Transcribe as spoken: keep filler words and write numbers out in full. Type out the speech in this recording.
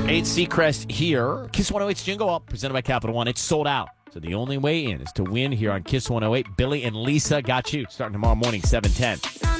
eight Seacrest here. Kiss one oh eight's Jingle Up, presented by Capital One. It's sold out. So the only way in is to win here on Kiss one oh eight. Billy and Lisa got you starting tomorrow morning, seven ten.